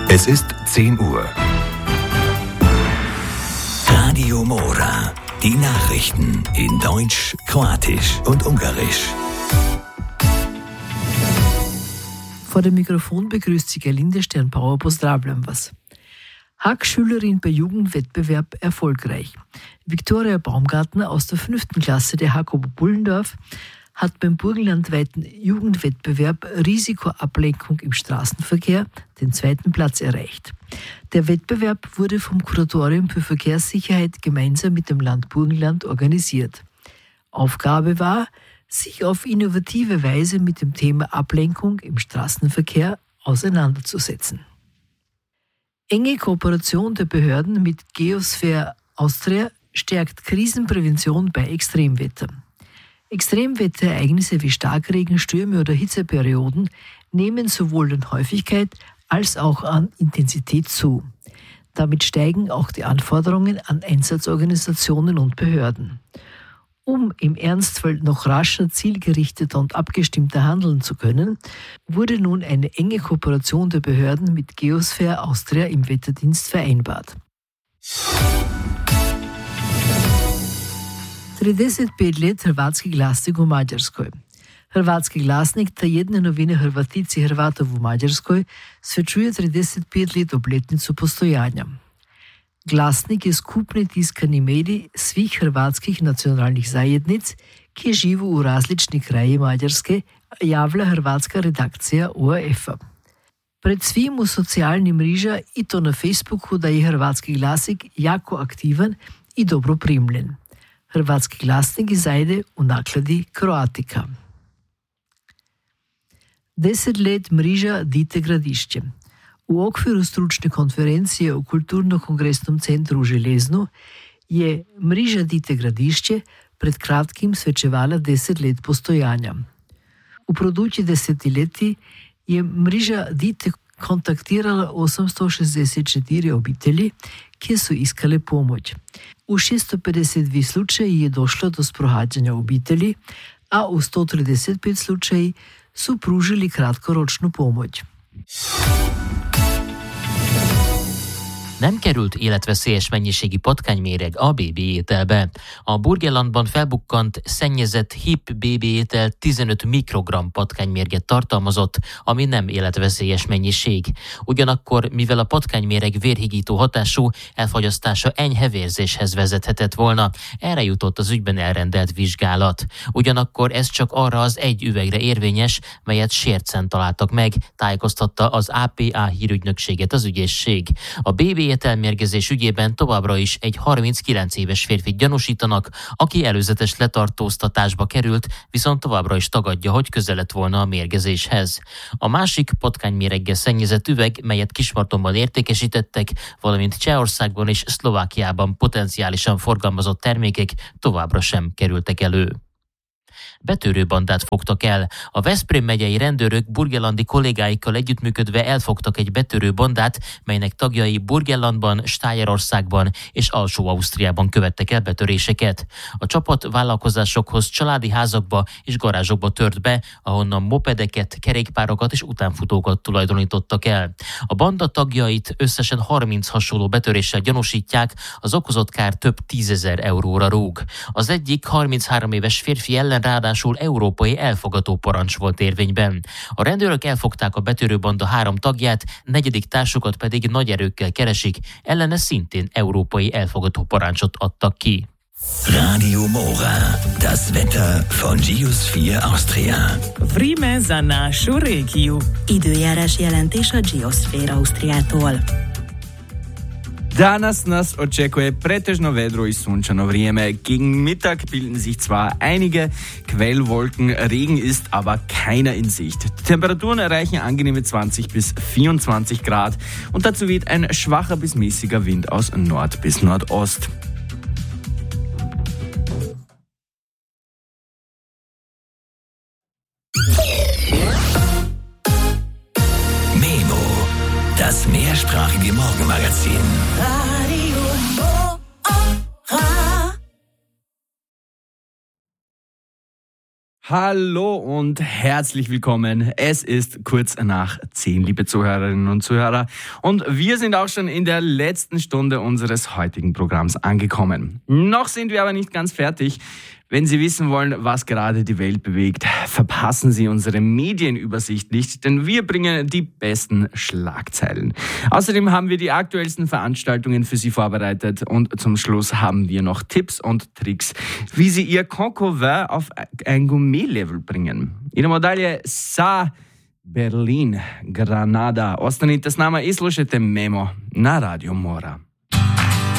Es ist 10 Uhr. Radio Mora. Die Nachrichten in Deutsch, Kroatisch und Ungarisch. Vor dem Mikrofon begrüßt Sie Gerlinde Sternbauer. Pozdravljam vas. Hack-Schülerin bei Jugendwettbewerb erfolgreich. Viktoria Baumgartner aus der 5. Klasse der Hakobo Bullendorf hat beim burgenlandweiten Jugendwettbewerb Risikoablenkung im Straßenverkehr den 2. Platz erreicht. Der Wettbewerb wurde vom Kuratorium für Verkehrssicherheit gemeinsam mit dem Land Burgenland organisiert. Aufgabe war, sich auf innovative Weise mit dem Thema Ablenkung im Straßenverkehr auseinanderzusetzen. Enge Kooperation der Behörden mit Geosphere Austria stärkt Krisenprävention bei Extremwetter. Extremwetterereignisse wie Starkregen, Stürme oder Hitzeperioden nehmen sowohl an Häufigkeit als auch an Intensität zu. Damit steigen auch die Anforderungen an Einsatzorganisationen und Behörden. Um im Ernstfall noch rascher, zielgerichteter und abgestimmter handeln zu können, wurde nun eine enge Kooperation der Behörden mit Geosphere Austria im Wetterdienst vereinbart. 35 let hrvatski glasnik u Mađarskoj. Hrvatski glasnik ta jedne novine Hrvatici i Hrvatov u Mađarskoj svečuje 35 let obletnicu postojanja. Glasnik je skupni tiskani medij svih hrvatskih nacionalnih zajednic, ki živu u različni kraji Mađarske, javlja hrvatska redakcija ORF-a. Pred svim u socijalni mreža i to na Facebooku da je hrvatski glasnik jako aktivan i dobro primljen. Hrvatski glasnik izajde u nakladi Kroatika. 10 let mreža Dite Gradišće. U okviru stručne konferencije u Kulturno-kongresnom centru u Železnu je mreža Dite Gradišće pred kratkim svečevala 10 let postojanja. U produći desetileti je mreža Dite kontaktirala 864 obitelji, ki su iskale pomoć. U 652 slučaji je došlo do sprohađanja obitelji, a u 135 slučaji su pružili kratkoročnu pomoć. Nem került életveszélyes mennyiségi patkányméreg a BB ételbe. A Burgenlandban felbukkant szennyezett HIP BB étel 15 mikrogramm patkánymérget tartalmazott, ami nem életveszélyes mennyiség. Ugyanakkor, mivel a patkányméreg vérhigító hatású, elfogyasztása enyhe vérzéshez vezethetett volna, erre jutott az ügyben elrendelt vizsgálat. Ugyanakkor ez csak arra az egy üvegre érvényes, melyet sércen találtak meg, tájékoztatta az APA hírügynökséget az ügyészség. A BB ételmérgezés ügyében továbbra is egy 39 éves férfit gyanúsítanak, aki előzetes letartóztatásba került, viszont továbbra is tagadja, hogy közel lett volna a mérgezéshez. A másik patkányméreggel szennyezett üveg, melyet Kismartonban értékesítettek, valamint Csehországban és Szlovákiában potenciálisan forgalmazott termékek továbbra sem kerültek elő. Betörő bandát fogtak el. A Veszprém megyei rendőrök burgenlandi kollégáikkal együttműködve elfogtak egy betörő bandát, melynek tagjai Burgenlandban, Stájerországban és Alsó-Ausztriában követtek el betöréseket. A csapat vállalkozásokhoz, családi házakba és garázsokba tört be, ahonnan mopedeket, kerékpárokat és utánfutókat tulajdonítottak el. A banda tagjait összesen 30 hasonló betöréssel gyanúsítják, az okozott kár több 10 000 euróra rúg. Az egyik 33 éves férfi ellen ráadásul európai elfogató parancs volt érvényben. A rendőrök elfogták a betörőbanda 3 tagját, 4. társukat pedig nagy erőkkel keresik, ellene szintén európai elfogató parancsot adtak ki. Radio Mora, das Wetter von Geosphere Austria. Vreme za našu regiju. Időjárás jelentés a Geosphere Austriától. Danas nas očekuje pretežno vedro i sunčano vrijeme. Gegen Mittag bilden sich zwar einige Quellwolken, Regen ist aber keiner in Sicht. Die Temperaturen erreichen angenehme 20 bis 24 Grad und dazu weht ein schwacher bis mäßiger Wind aus Nord bis Nordost. Memo, das mehrsprachige Morgenmagazin. Radio Mora. Hallo und herzlich willkommen. Es ist kurz nach 10, liebe Zuhörerinnen und Zuhörer. Und wir sind auch schon in der letzten Stunde unseres heutigen Programms angekommen. Noch sind wir aber nicht ganz fertig. Wenn Sie wissen wollen, was gerade die Welt bewegt, verpassen Sie unsere Medienübersicht nicht, denn wir bringen die besten Schlagzeilen. Außerdem haben wir die aktuellsten Veranstaltungen für Sie vorbereitet und zum Schluss haben wir noch Tipps und Tricks, wie Sie Ihr Coq-au-vin auf ein Gourmet-Level bringen. Idemo dalje sa Berlin, Granada. Ostanite s nama i slušajte Memo na Radio Mora.